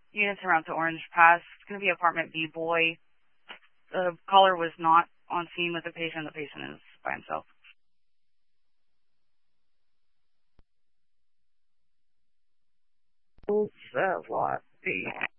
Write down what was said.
units around to Orange Pass. It's going to be apartment B boy. The caller was not on scene with the patient. The patient is by himself. Lot B.